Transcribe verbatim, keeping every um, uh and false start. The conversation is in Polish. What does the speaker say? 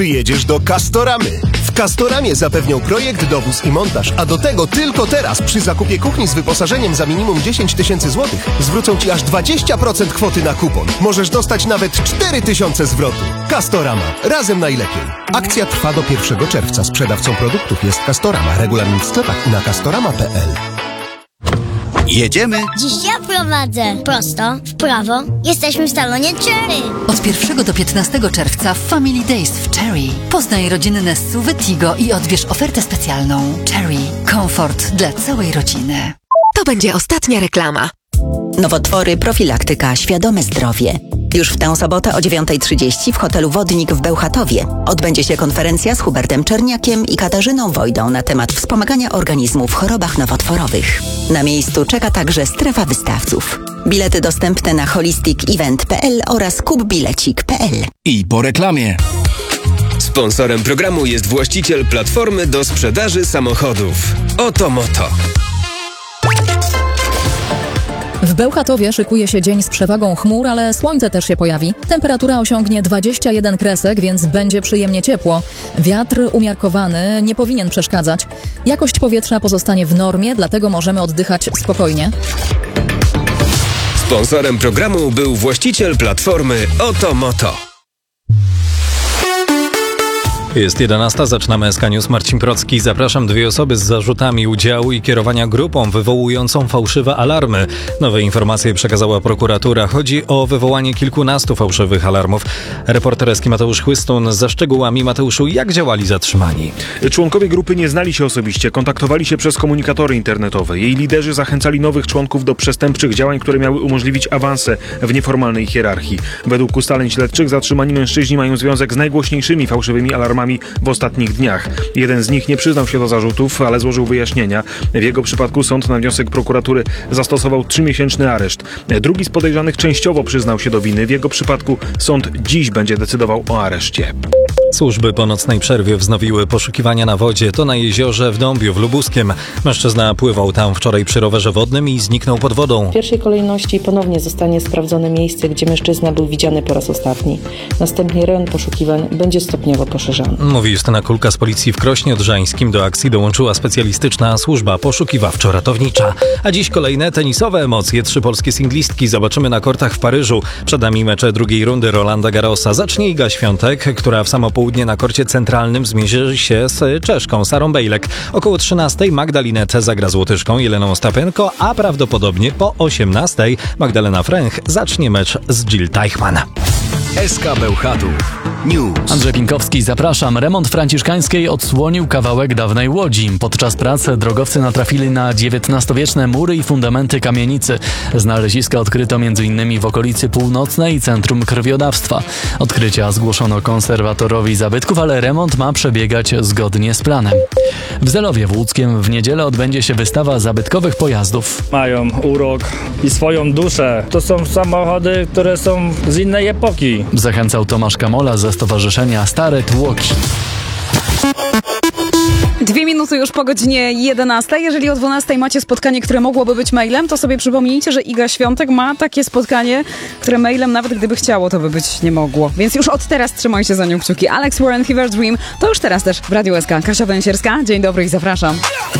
Jedziesz do Castoramy. W Castoramie zapewnią projekt, dowóz i montaż, a do tego tylko teraz przy zakupie kuchni z wyposażeniem za minimum dziesięć tysięcy złotych zwrócą Ci aż dwadzieścia procent kwoty na kupon. Możesz dostać nawet cztery tysiące zwrotu. Castorama. Razem najlepiej. Akcja trwa do pierwszego czerwca. Sprzedawcą produktów jest Castorama. Regulamin w sklepach i na castorama kropka p l. Jedziemy? Dziś ja prowadzę. Prosto, w prawo. Jesteśmy w salonie Cherry. Od pierwszego do piętnastego czerwca w Family Days w Cherry. Poznaj rodzinne S U V Tigo i odbierz ofertę specjalną. Cherry. Komfort dla całej rodziny. To będzie ostatnia reklama. Nowotwory, profilaktyka, świadome zdrowie. Już w tę sobotę o dziewiąta trzydzieści w hotelu Wodnik w Bełchatowie odbędzie się konferencja z Hubertem Czerniakiem i Katarzyną Wojdą na temat wspomagania organizmu w chorobach nowotworowych. Na miejscu czeka także strefa wystawców. Bilety dostępne na holistic event kropka p l oraz kubbilecik kropka p l. I po reklamie. Sponsorem programu jest właściciel platformy do sprzedaży samochodów. Oto Moto. W Bełchatowie szykuje się dzień z przewagą chmur, ale słońce też się pojawi. Temperatura osiągnie dwadzieścia jeden kresek, więc będzie przyjemnie ciepło. Wiatr umiarkowany nie powinien przeszkadzać. Jakość powietrza pozostanie w normie, dlatego możemy oddychać spokojnie. Sponsorem programu był właściciel platformy Oto Moto. Jest jedenasta, zaczynamy S K News. Marcin Procki. Zapraszam. Dwie osoby z zarzutami udziału i kierowania grupą wywołującą fałszywe alarmy. Nowe informacje przekazała prokuratura. Chodzi o wywołanie kilkunastu fałszywych alarmów. Reporter Eski Mateusz Chłystun ze szczegółami. Mateuszu, jak działali zatrzymani? Członkowie grupy nie znali się osobiście, kontaktowali się przez komunikatory internetowe. Jej liderzy zachęcali nowych członków do przestępczych działań, które miały umożliwić awanse w nieformalnej hierarchii. Według ustaleń śledczych zatrzymani mężczyźni mają związek z najgłośniejszymi fałszywymi alarmami w ostatnich dniach. Jeden z nich nie przyznał się do zarzutów, ale złożył wyjaśnienia. W jego przypadku sąd na wniosek prokuratury zastosował trzymiesięczny areszt. Drugi z podejrzanych częściowo przyznał się do winy. W jego przypadku sąd dziś będzie decydował o areszcie. Służby po nocnej przerwie wznowiły poszukiwania na wodzie. To na jeziorze w Dąbiu w Lubuskiem. Mężczyzna pływał tam wczoraj przy rowerze wodnym i zniknął pod wodą. W pierwszej kolejności ponownie zostanie sprawdzone miejsce, gdzie mężczyzna był widziany po raz ostatni. Następnie rejon poszukiwań będzie stopniowo poszerzany. Mówi Justyna Kulka z policji w Krośnie Odrzańskim. Do akcji dołączyła specjalistyczna służba poszukiwawczo-ratownicza. A dziś kolejne tenisowe emocje. Trzy polskie singlistki zobaczymy na kortach w Paryżu. Przed nami mecze drugiej rundy Rolanda Garrosa. Zacznie Iga Świątek, która w samo południe na korcie centralnym zmierzy się z Czeszką Sarą Bejlek. Około trzynastej Magda Linette zagra z Łotyszką Jeleną Ostapenko, a prawdopodobnie po osiemnastej Magdalena Fręch zacznie mecz z Jill Teichmann. S K Bełchatów News. Andrzej Pinkowski, zapraszam. Remont Franciszkańskiej odsłonił kawałek dawnej Łodzi. Podczas prac drogowcy natrafili na dziewiętnastowieczne mury i fundamenty kamienicy. Znaleziska odkryto m.in. w okolicy Północnej Centrum Krwiodawstwa. Odkrycia zgłoszono konserwatorowi zabytków, ale remont ma przebiegać zgodnie z planem. W Zelowie w Łódzkiem w niedzielę odbędzie się wystawa zabytkowych pojazdów. Mają urok i swoją duszę. To są samochody, które są z innej epoki. Zachęcał Tomasz Kamola ze Stowarzyszenia Stare Tłoki. Dwie minuty już po godzinie jedenastej. Jeżeli o dwunastej macie spotkanie, które mogłoby być mailem, to sobie przypomnijcie, że Iga Świątek ma takie spotkanie, które mailem, nawet gdyby chciało, to by być nie mogło. Więc już od teraz trzymajcie za nią kciuki. Alex Warren, Fever Dream, to już teraz też w Radiu S K. Kasia Węsierska, dzień dobry i zapraszam.